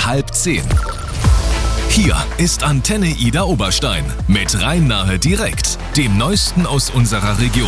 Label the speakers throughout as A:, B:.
A: 9:30. Hier ist Antenne Ida Oberstein mit Rhein-Nahe direkt, dem Neuesten aus unserer Region.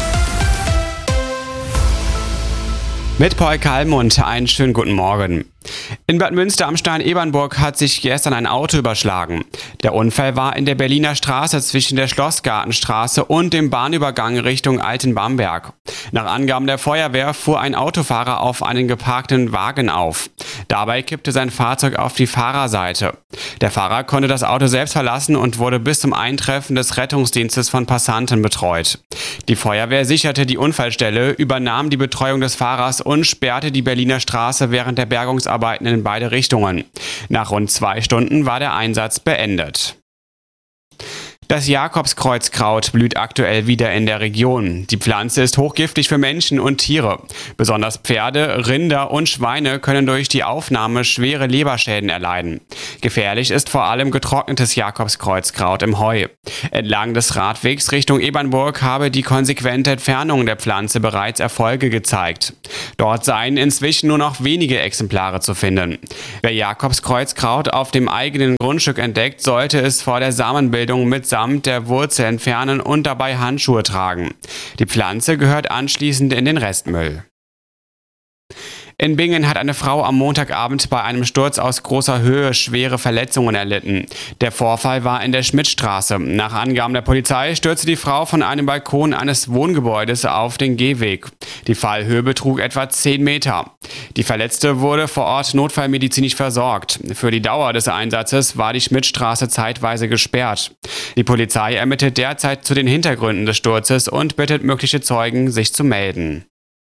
B: Mit Paul Kalmund, einen schönen guten Morgen. In Bad Münster am Stein-Ebernburg hat sich gestern ein Auto überschlagen. Der Unfall war in der Berliner Straße zwischen der Schlossgartenstraße und dem Bahnübergang Richtung Altenbamberg. Nach Angaben der Feuerwehr fuhr ein Autofahrer auf einen geparkten Wagen auf. Dabei kippte sein Fahrzeug auf die Fahrerseite. Der Fahrer konnte das Auto selbst verlassen und wurde bis zum Eintreffen des Rettungsdienstes von Passanten betreut. Die Feuerwehr sicherte die Unfallstelle, übernahm die Betreuung des Fahrers und sperrte die Berliner Straße während der Bergungsarbeiten in beide Richtungen. Nach rund 2 Stunden war der Einsatz beendet. Das Jakobskreuzkraut blüht aktuell wieder in der Region. Die Pflanze ist hochgiftig für Menschen und Tiere. Besonders Pferde, Rinder und Schweine können durch die Aufnahme schwere Leberschäden erleiden. Gefährlich ist vor allem getrocknetes Jakobskreuzkraut im Heu. Entlang des Radwegs Richtung Ebernburg habe die konsequente Entfernung der Pflanze bereits Erfolge gezeigt. Dort seien inzwischen nur noch wenige Exemplare zu finden. Wer Jakobskreuzkraut auf dem eigenen Grundstück entdeckt, sollte es vor der Samenbildung mitsamt der Wurzel entfernen und dabei Handschuhe tragen. Die Pflanze gehört anschließend in den Restmüll. In Bingen hat eine Frau am Montagabend bei einem Sturz aus großer Höhe schwere Verletzungen erlitten. Der Vorfall war in der Schmidtstraße. Nach Angaben der Polizei stürzte die Frau von einem Balkon eines Wohngebäudes auf den Gehweg. Die Fallhöhe betrug etwa 10 Meter. Die Verletzte wurde vor Ort notfallmedizinisch versorgt. Für die Dauer des Einsatzes war die Schmidtstraße zeitweise gesperrt. Die Polizei ermittelt derzeit zu den Hintergründen des Sturzes und bittet mögliche Zeugen, sich zu melden.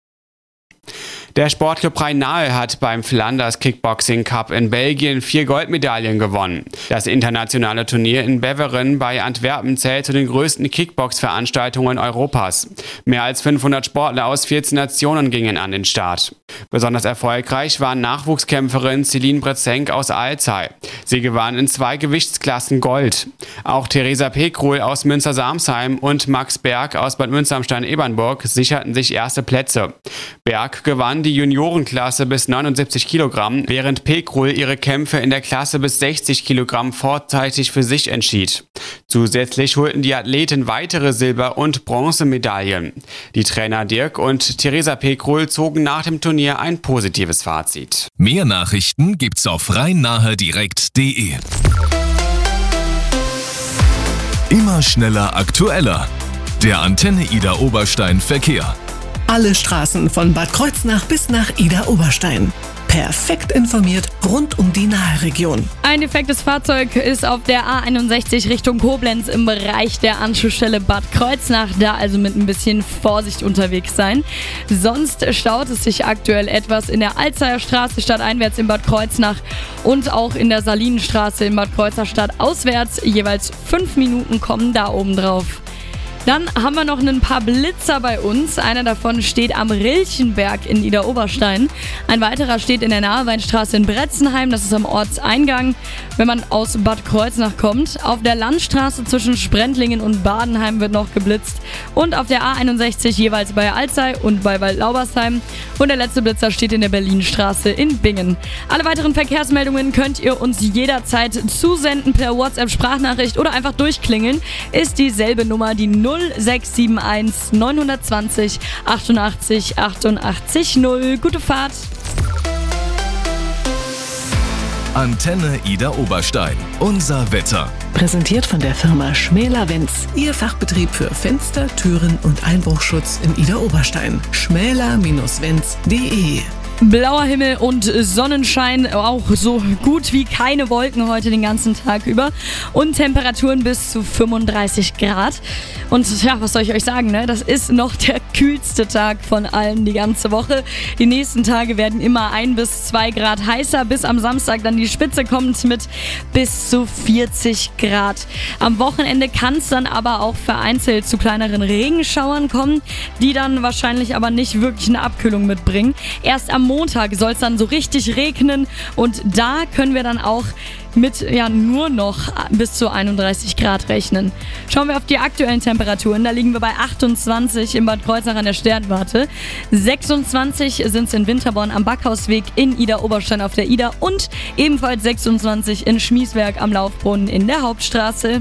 B: Der Sportclub Rhein-Nahe hat beim Flanders Kickboxing Cup in Belgien 4 Goldmedaillen gewonnen. Das internationale Turnier in Beveren bei Antwerpen zählt zu den größten Kickbox-Veranstaltungen Europas. Mehr als 500 Sportler aus 14 Nationen gingen an den Start. Besonders erfolgreich war Nachwuchskämpferin Celine Brezenk aus Alzey. Sie gewann in 2 Gewichtsklassen Gold. Auch Theresa Pekruhl aus Münster-Samsheim und Max Berg aus Bad Münster am Stein-Ebernburg sicherten sich erste Plätze. Berg gewann die Juniorenklasse bis 79 Kilogramm, während Pekruhl ihre Kämpfe in der Klasse bis 60 Kilogramm vorzeitig für sich entschied. Zusätzlich holten die Athleten weitere Silber- und Bronzemedaillen. Die Trainer Dirk und Theresa Pekruhl zogen nach dem Turnier ein positives Fazit.
A: Mehr Nachrichten gibt's auf rhein-nahe-direkt.de. Immer schneller, aktueller. Der Antenne Ida Oberstein Verkehr.
C: Alle Straßen von Bad Kreuznach bis nach Ida Oberstein. Perfekt informiert rund um die Naheregion.
D: Ein defektes Fahrzeug ist auf der A61 Richtung Koblenz im Bereich der Anschlussstelle Bad Kreuznach. Da also mit ein bisschen Vorsicht unterwegs sein. Sonst staut es sich aktuell etwas in der Alzeyer Straße stadteinwärts in Bad Kreuznach und auch in der Salinenstraße in Bad Kreuznach stadtauswärts. Jeweils 5 Minuten kommen da oben drauf. Dann haben wir noch ein paar Blitzer bei uns. Einer davon steht am Rilchenberg in Ida Oberstein. Ein weiterer steht in der Naheweinstraße in Bretzenheim. Das ist am Ortseingang, wenn man aus Bad Kreuznach kommt. Auf der Landstraße zwischen Sprentlingen und Badenheim wird noch geblitzt. Und auf der A61 jeweils bei Alzey und bei Waldlaubersheim. Und der letzte Blitzer steht in der Berlinstraße in Bingen. Alle weiteren Verkehrsmeldungen könnt ihr uns jederzeit zusenden per WhatsApp-Sprachnachricht oder einfach durchklingeln. Ist dieselbe Nummer, die 0671 920 88 88 0. Gute Fahrt!
A: Antenne Ida Oberstein. Unser Wetter.
C: Präsentiert von der Firma Schmäler-Wenz. Ihr Fachbetrieb für Fenster, Türen und Einbruchschutz in Ida Oberstein. schmäler-wenz.de.
D: Blauer Himmel und Sonnenschein, auch so gut wie keine Wolken heute den ganzen Tag über und Temperaturen bis zu 35 Grad. Und ja, was soll ich euch sagen, ne? Das ist noch der kühlste Tag von allen die ganze Woche. Die nächsten Tage werden immer 1 bis 2 Grad heißer, bis am Samstag dann die Spitze kommt mit bis zu 40 Grad. Am Wochenende kann es dann aber auch vereinzelt zu kleineren Regenschauern kommen, die dann wahrscheinlich aber nicht wirklich eine Abkühlung mitbringen. Erst am Montag soll es dann so richtig regnen und da können wir dann auch mit nur noch bis zu 31 Grad rechnen. Schauen wir auf die aktuellen Temperaturen. Da liegen wir bei 28 in Bad Kreuznach an der Sternwarte. 26 sind es in Winterborn am Backhausweg in Idar-Oberstein auf der Idar und ebenfalls 26 in Schmiesberg am Laufbrunnen in der Hauptstraße.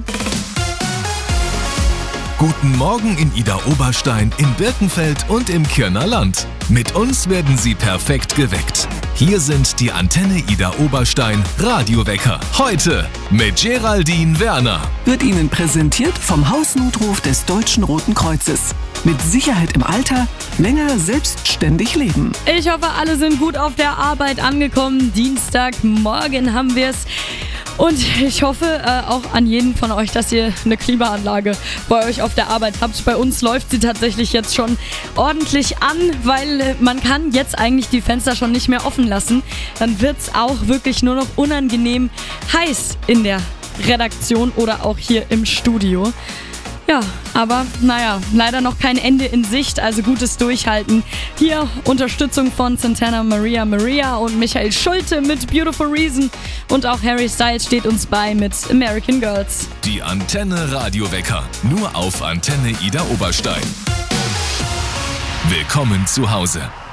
A: Guten Morgen in Idar-Oberstein, in Birkenfeld und im Kirner Land. Mit uns werden Sie perfekt geweckt. Hier sind die Antenne Idar-Oberstein Radiowecker. Heute mit Geraldine Werner.
C: Wird Ihnen präsentiert vom Hausnotruf des Deutschen Roten Kreuzes. Mit Sicherheit im Alter, länger selbstständig leben.
D: Ich hoffe, alle sind gut auf der Arbeit angekommen. Dienstagmorgen haben wir es. Und ich hoffe auch an jeden von euch, dass ihr eine Klimaanlage bei euch auf der Arbeit habt. Bei uns läuft sie tatsächlich jetzt schon ordentlich an, weil man kann jetzt eigentlich die Fenster schon nicht mehr offen lassen. Dann wird es auch wirklich nur noch unangenehm heiß in der Redaktion oder auch hier im Studio. Ja, aber leider noch kein Ende in Sicht, also gutes Durchhalten. Hier Unterstützung von Santana Maria und Michael Schulte mit Beautiful Reason und auch Harry Styles steht uns bei mit American Girls.
A: Die Antenne Radiowecker, nur auf Antenne Idar-Oberstein. Willkommen zu Hause.